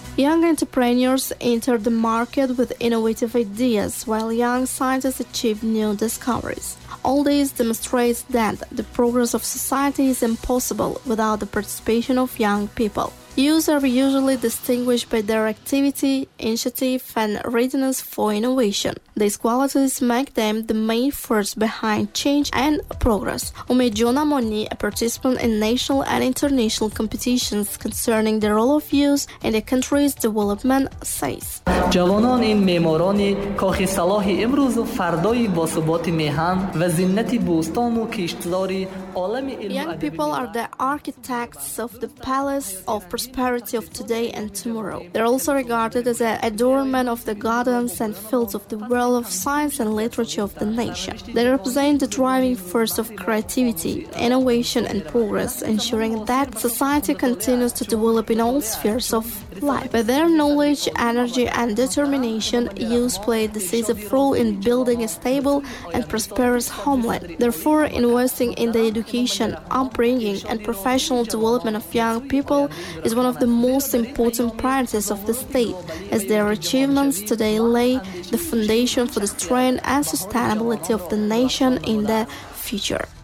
Young entrepreneurs enter the market with innovative ideas, while young scientists achieve new discoveries. All this demonstrates that the progress of society is impossible without the participation of young people. Youth are usually distinguished by their activity, initiative, and readiness for innovation. These qualities make them the main force behind change and progress. Umejona Moni, a participant in national and international competitions concerning the role of youth in the country's development, says: جوانان این معماران کاخ صلاح امروز و فردای باثبات میهن و زینت بوستان و کشتزاری عالم علم. Young people are the architects of the palace of prosperity of today and tomorrow. They're also regarded as an adornment of the gardens and fields of the world of science and literature of the nation. They represent the driving force of creativity, innovation, and progress, ensuring that society continues to develop in all spheres of life. By their knowledge, energy, and determination, youth play a decisive role in building a stable and prosperous homeland. Therefore, investing in the education, upbringing, and professional development of young people is one of the most important priorities of the state, as their achievements today lay the foundation for the strength and sustainability of the nation in the future.